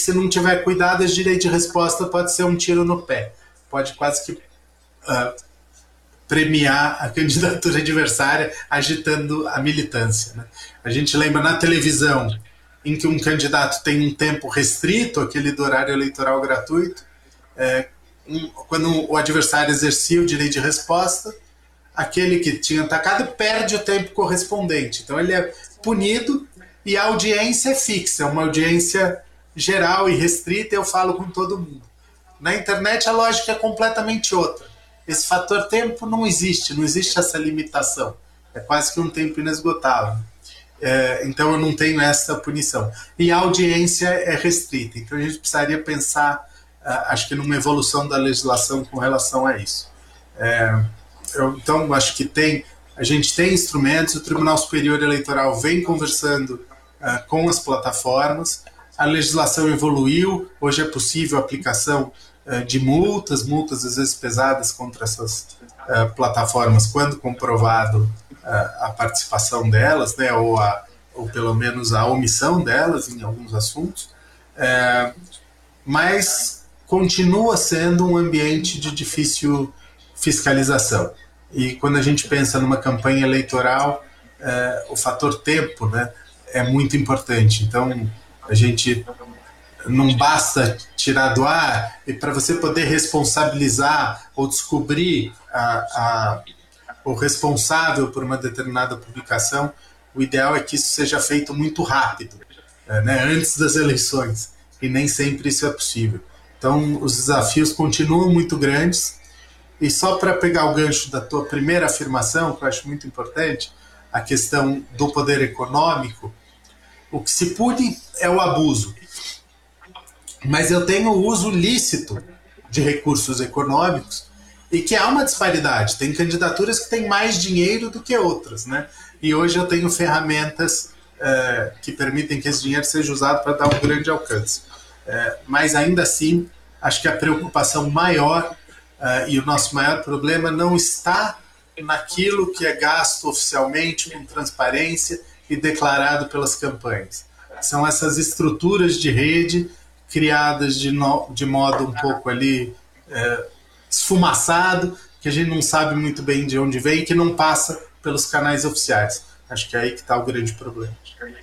se não tiver cuidado, esse direito de resposta pode ser um tiro no pé. Pode quase que premiar a candidatura adversária agitando a militância, né? A gente lembra na televisão em que um candidato tem um tempo restrito, aquele do horário eleitoral gratuito, quando o adversário exercia o direito de resposta, aquele que tinha atacado perde o tempo correspondente. Então ele é punido e a audiência é fixa, é uma audiência geral e restrita, eu falo com todo mundo. Na internet a lógica é completamente outra. Esse fator tempo não existe essa limitação. É quase que um tempo inesgotável. Então eu não tenho essa punição. E a audiência é restrita. Então a gente precisaria pensar, acho que numa evolução da legislação com relação a isso. Então acho que a gente tem instrumentos, o Tribunal Superior Eleitoral vem conversando com as plataformas, a legislação evoluiu, hoje é possível a aplicação de multas às vezes pesadas contra essas plataformas, quando comprovado a participação delas, né, ou pelo menos a omissão delas em alguns assuntos, mas continua sendo um ambiente de difícil fiscalização. E quando a gente pensa numa campanha eleitoral, o fator tempo, né, é muito importante. Então, a gente não basta tirar do ar, e para você poder responsabilizar ou descobrir o responsável por uma determinada publicação, o ideal é que isso seja feito muito rápido, né, antes das eleições, e nem sempre isso é possível. Então, os desafios continuam muito grandes, e só para pegar o gancho da tua primeira afirmação, que eu acho muito importante, a questão do poder econômico, o que se pune é o abuso. Mas eu tenho o uso lícito de recursos econômicos e que há uma disparidade. Tem candidaturas que têm mais dinheiro do que outras, né? E hoje eu tenho ferramentas que permitem que esse dinheiro seja usado para dar um grande alcance. Mas ainda assim, acho que a preocupação maior e o nosso maior problema não está naquilo que é gasto oficialmente, com transparência e declarado pelas campanhas. São essas estruturas de rede criadas de modo um pouco ali esfumaçado, que a gente não sabe muito bem de onde vem e que não passa pelos canais oficiais. Acho que é aí que está o grande problema.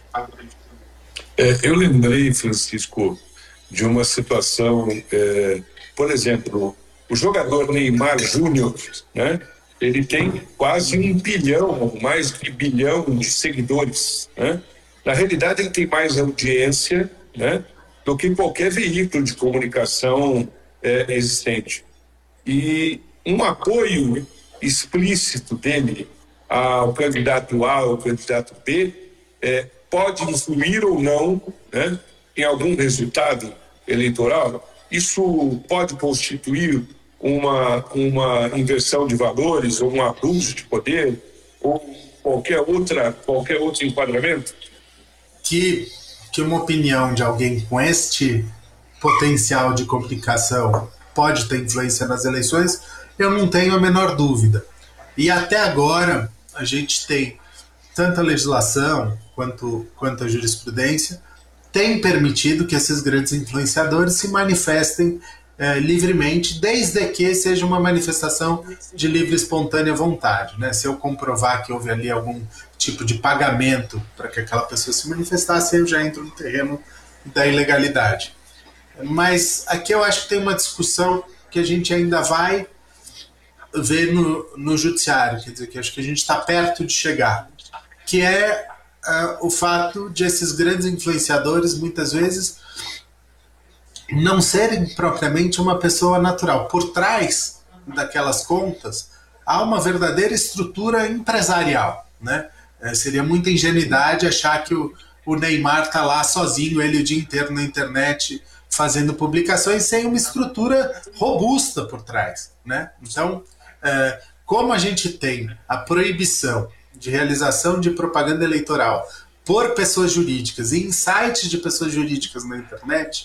Eu lembrei, Francisco, de uma situação, por exemplo, o jogador Neymar Júnior, né? Ele tem quase 1 bilhão, mais de 1 bilhão de seguidores, né? Na realidade, ele tem mais audiência, né, do que qualquer veículo de comunicação existente. E um apoio explícito dele ao candidato A ou candidato B pode influir ou não, né, em algum resultado eleitoral. Isso pode constituir uma inversão de valores ou um abuso de poder ou qualquer outro enquadramento? Que uma opinião de alguém com este potencial de complicação pode ter influência nas eleições, eu não tenho a menor dúvida. E até agora a gente tem tanto a legislação quanto a jurisprudência tem permitido que esses grandes influenciadores se manifestem livremente, desde que seja uma manifestação de livre e espontânea vontade, né? Se eu comprovar que houve ali algum tipo de pagamento para que aquela pessoa se manifestasse, eu já entro no terreno da ilegalidade. Mas aqui eu acho que tem uma discussão que a gente ainda vai ver no judiciário, quer dizer, que acho que a gente está perto de chegar, que é o fato de esses grandes influenciadores muitas vezes não serem propriamente uma pessoa natural. Por trás daquelas contas há uma verdadeira estrutura empresarial, né? Seria muita ingenuidade achar que o Neymar está lá sozinho, ele o dia inteiro na internet fazendo publicações sem uma estrutura robusta por trás, né? Então, como a gente tem a proibição de realização de propaganda eleitoral por pessoas jurídicas e em sites de pessoas jurídicas na internet,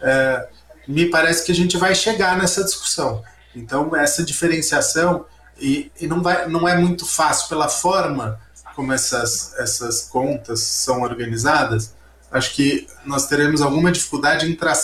me parece que a gente vai chegar nessa discussão. Então, essa diferenciação, e não é muito fácil pela forma como essas contas são organizadas, acho que nós teremos alguma dificuldade em traçar